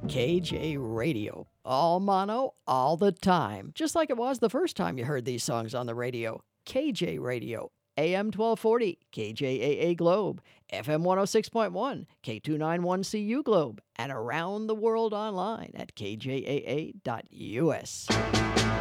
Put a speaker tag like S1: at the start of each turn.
S1: KJ Radio. All mono, all the time. Just like it was the first time you heard these songs on the radio. KJ Radio. AM 1240, KJAA Globe, FM 106.1, K291CU Globe, and around the world online at kjaa.us.